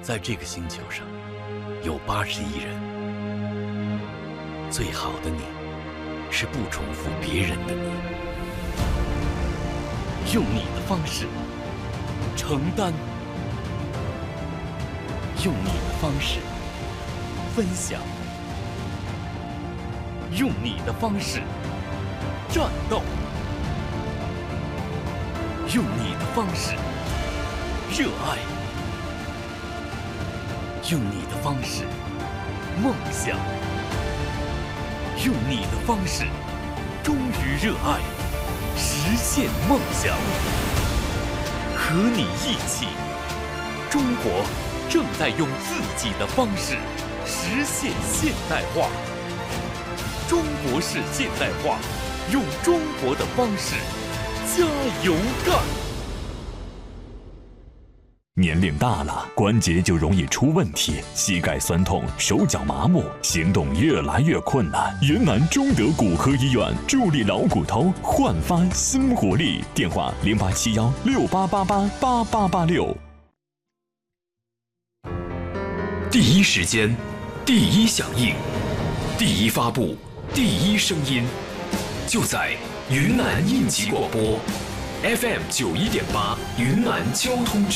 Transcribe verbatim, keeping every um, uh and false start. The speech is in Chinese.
在这个星球上，有八十亿人。最好的你，是不重复别人的你，用你的方式承担，用你的方式分享，用你的方式战斗，用你的方式热爱，用你的方式梦想，用你的方式忠于热爱，实现梦想。和你一起，中国正在用自己的方式实现现代化。中国式现代化，用中国的方式加油干！ 年龄大了，关节就容易出问题，膝盖酸痛，手脚麻木，行动越来越困难。云南中德骨科医院助力老骨头，焕发新活力。电话零八七幺六八八八八八八六。 第一时间，第一响应，第一发布，第一声音，就在云南应急广播 F M 九一点八，云南交通之